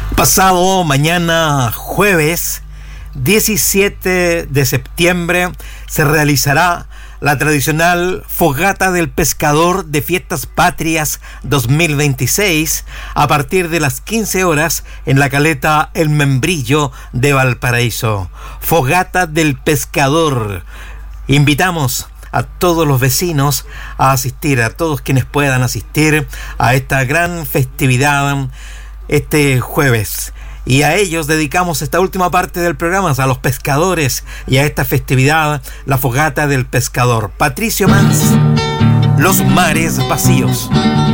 Pasado mañana jueves 17 de septiembre se realizará la tradicional Fogata del Pescador de Fiestas Patrias 2026 a partir de las 15 horas en la caleta El Membrillo de Valparaíso. Fogata del Pescador. Invitamos a todos los vecinos a asistir, a todos quienes puedan asistir a esta gran festividad este jueves. Y a ellos dedicamos esta última parte del programa, a los pescadores y a esta festividad, la Fogata del Pescador. Patricio Mans, Los Mares Vacíos.